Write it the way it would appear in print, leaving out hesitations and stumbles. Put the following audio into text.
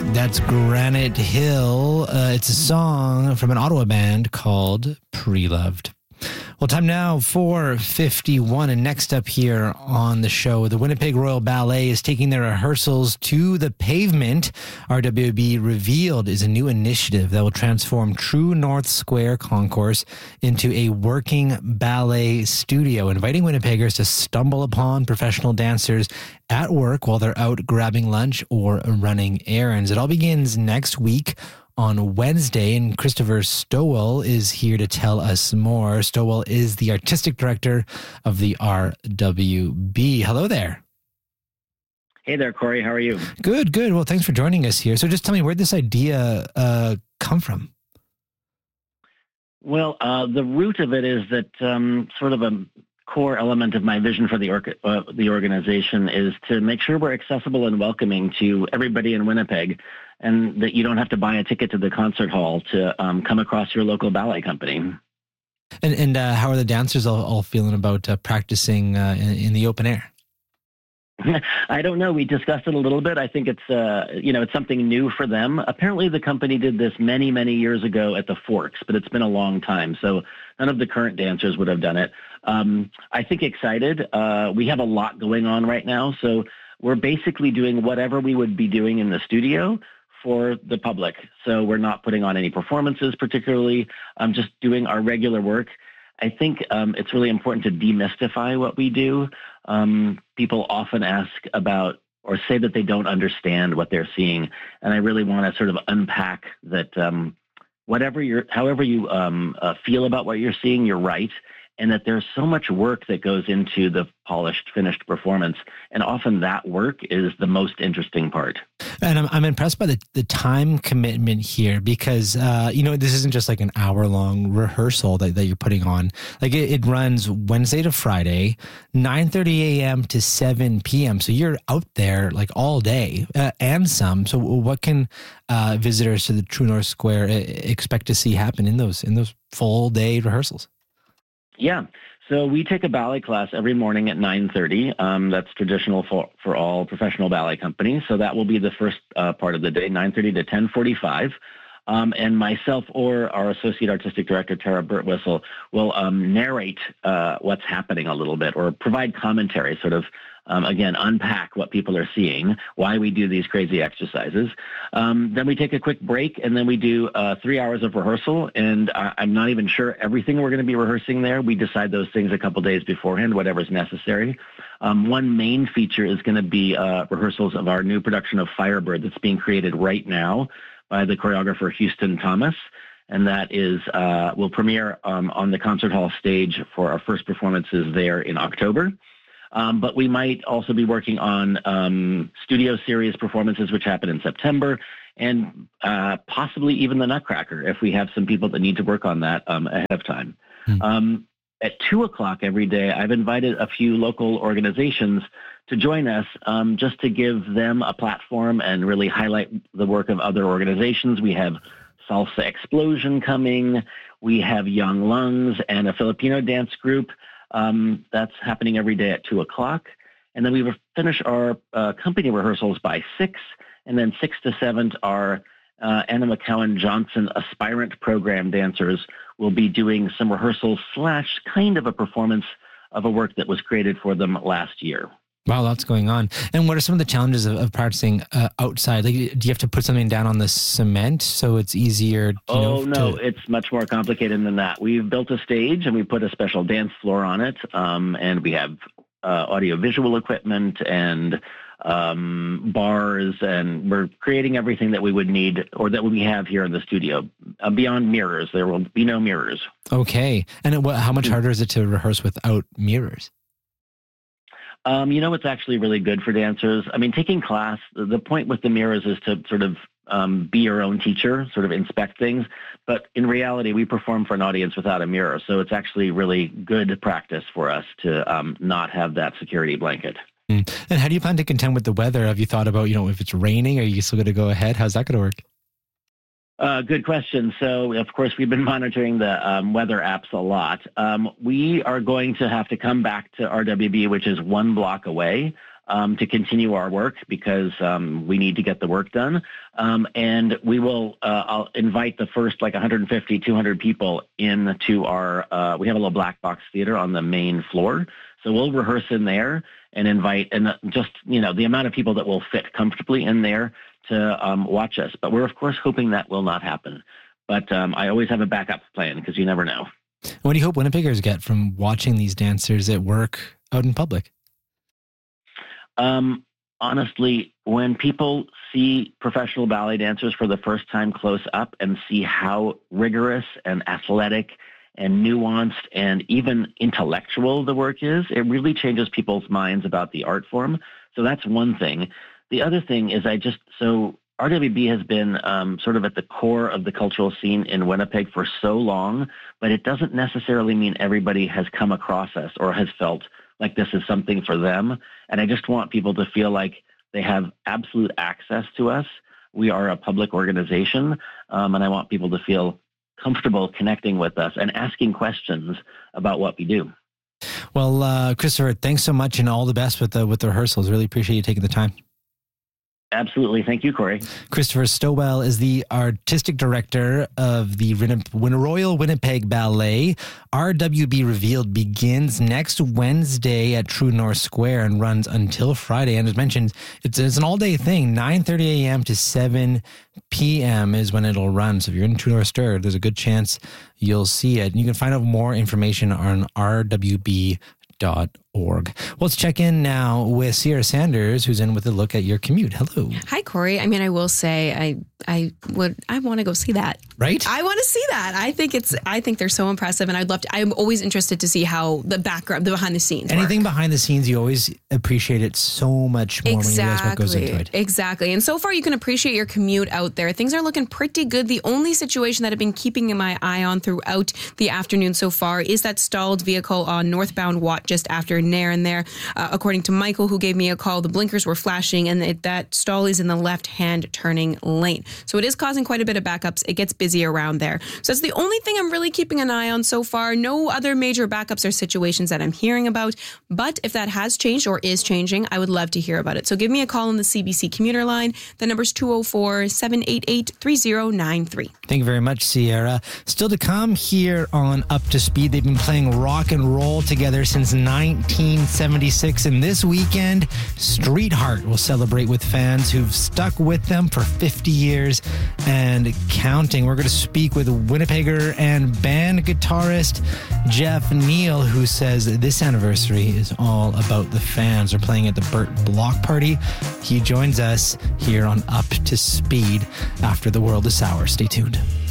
That's Granite Hill. It's a song from an Ottawa band called Pre-Loved. Well, time now for 51. And next up here on the show, the Winnipeg Royal Ballet is taking their rehearsals to the pavement. RWB revealed is a new initiative that will transform True North Square Concourse into a working ballet studio, inviting Winnipeggers to stumble upon professional dancers at work while they're out grabbing lunch or running errands. It all begins next week on Wednesday, and Christopher Stowell is here to tell us more. Stowell is the artistic director of the RWB. Hello there. Hey there, Corey. How are you? Good. Well, thanks for joining us here. So just tell me, where'd this idea come from? Well, the root of it is that sort of a core element of my vision for the organization is to make sure we're accessible and welcoming to everybody in Winnipeg, and that you don't have to buy a ticket to the concert hall to come across your local ballet company. And how are the dancers all feeling about practicing in the open air? I don't know. We discussed it a little bit. I think it's it's something new for them. Apparently, the company did this many, many years ago at the Forks, but it's been a long time. So none of the current dancers would have done it. I think excited. We have a lot going on right now. So we're basically doing whatever we would be doing in the studio for the public. So we're not putting on any performances particularly. Just doing our regular work. I think it's really important to demystify what we do. People often ask about or say that they don't understand what they're seeing. And I really want to sort of unpack that however you feel about what you're seeing, you're right. And that there's so much work that goes into the polished, finished performance. And often that work is the most interesting part. And I'm impressed by the time commitment here because, this isn't just like an hour-long rehearsal that you're putting on. Like it runs Wednesday to Friday, 9:30 a.m. to 7 p.m. So you're out there like all day and some. So what can visitors to the True North Square expect to see happen in those full-day rehearsals? Yeah. So we take a ballet class every morning at 9:30. That's traditional for all professional ballet companies. So that will be the first part of the day, 9:30 to 10:45. And myself or our associate artistic director, Tara Birtwistle, will narrate what's happening a little bit or provide commentary, sort of, again, unpack what people are seeing, why we do these crazy exercises. Then we take a quick break, and then we do 3 hours of rehearsal. And I'm not even sure everything we're going to be rehearsing there. We decide those things a couple days beforehand, whatever's necessary. One main feature is going to be rehearsals of our new production of Firebird that's being created right now by the choreographer Houston Thomas. And that is will premiere on the concert hall stage for our first performances there in October. But we might also be working on studio series performances, which happen in September, and possibly even the Nutcracker, if we have some people that need to work on that ahead of time. At 2 o'clock every day, I've invited a few local organizations to join us just to give them a platform and really highlight the work of other organizations. We have Salsa Explosion coming. We have Young Lungs and a Filipino dance group. That's happening every day at 2 o'clock. And then we finish our company rehearsals by 6, and then 6 to 7 our Anna McCowan Johnson aspirant program dancers will be doing some rehearsals / kind of a performance of a work that was created for them last year. Wow, lots going on. And what are some of the challenges of practicing outside? Like, do you have to put something down on the cement so it's easier? It's much more complicated than that. We've built a stage and we put a special dance floor on it. And we have audio-visual equipment and bars, and we're creating everything that we would need or that we have here in the studio. Beyond mirrors, there will be no mirrors. Okay. And how much harder is it to rehearse without mirrors? It's actually really good for dancers. I mean, taking class, the point with the mirrors is to sort of be your own teacher, sort of inspect things. But in reality, we perform for an audience without a mirror. So it's actually really good practice for us to not have that security blanket. And how do you plan to contend with the weather? Have you thought about, if it's raining, are you still going to go ahead? How's that going to work? Good question. So, of course, we've been monitoring the weather apps a lot. We are going to have to come back to RWB, which is 1 block away. to continue our work because we need to get the work done. And we will, I'll invite the first 150, 200 people into our, we have a little black box theater on the main floor. So we'll rehearse in there and invite, and just, the amount of people that will fit comfortably in there to watch us. But we're, of course, hoping that will not happen. But I always have a backup plan because you never know. What do you hope Winnipeggers get from watching these dancers at work out in public? Honestly, when people see professional ballet dancers for the first time close up and see how rigorous and athletic and nuanced and even intellectual the work is, it really changes people's minds about the art form. So that's one thing. The other thing is RWB has been sort of at the core of the cultural scene in Winnipeg for so long, but it doesn't necessarily mean everybody has come across us or has felt like this is something for them. And I just want people to feel like they have absolute access to us. We are a public organization, and I want people to feel comfortable connecting with us and asking questions about what we do. Well, Christopher, thanks so much and all the best with the rehearsals. Really appreciate you taking the time. Absolutely. Thank you, Corey. Christopher Stowell is the artistic director of the Royal Winnipeg Ballet. RWB Revealed begins next Wednesday at True North Square and runs until Friday. And as mentioned, it's an all-day thing. 9:30 a.m. to 7 p.m. is when it'll run. So if you're in True North Square, there's a good chance you'll see it. And you can find out more information on rwb.org. Let's check in now with Sierra Sanders, who's in with a look at your commute. Hello. Hi, Corey. I mean, I will say I want to go see that. Right? I want to see that. I think they're so impressive, and I'm always interested to see how the background, the behind the scenes Anything work. behind the scenes, you always appreciate it so much more when you realize what goes into it. Exactly. And so far, you can appreciate your commute out there. Things are looking pretty good. The only situation that I've been keeping my eye on throughout the afternoon so far is that stalled vehicle on northbound Watt just after Nairn there. According to Michael, who gave me a call, the blinkers were flashing, and that stall is in the left-hand turning lane. So it is causing quite a bit of backups. It gets busy around there. So that's the only thing I'm really keeping an eye on so far. No other major backups or situations that I'm hearing about. But if that has changed or is changing, I would love to hear about it. So give me a call on the CBC commuter line. The number's 204-788-3093. Thank you very much, Sierra. Still to come here on Up to Speed. They've been playing rock and roll together since 1976. And this weekend, Street Heart will celebrate with fans who've stuck with them for 50 years and counting. We're going to speak with Winnipegger and band guitarist Jeff Neal, who says this anniversary is all about the fans. They're playing at the Burt Block Party. He joins us here on Up to Speed after The World is Sour. Stay tuned.